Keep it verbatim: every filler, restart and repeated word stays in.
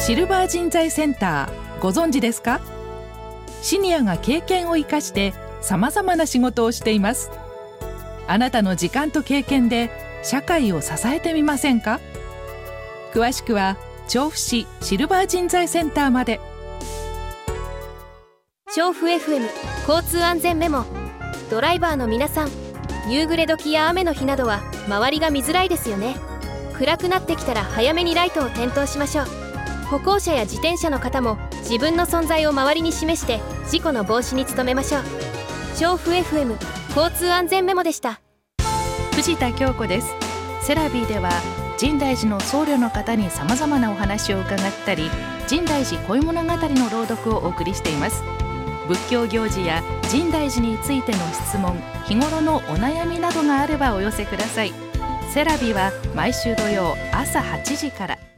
シルバー人材センター、ご存知ですか？シニアが経験を生かしてさまざまな仕事をしています。あなたの時間と経験で社会を支えてみませんか？詳しくは調布市シルバー人材センターまで。 調布 エフエム 交通安全メモ。ドライバーの皆さん、夕暮れ時や雨の日などは周りが見づらいですよね。暗くなってきたら早めにライトを点灯しましょう。歩行者や自転車の方も自分の存在を周りに示して事故の防止に努めましょう。調布 エフエム 交通安全メモでした。 藤田京子です。セラビーでは深大寺の僧侶の方にさまざまなお話を伺ったり、深大寺恋物語の朗読をお送りしています。仏教行事や深大寺についての質問、日頃のお悩みなどがあればお寄せください。セラビーは毎週土曜朝はちじから。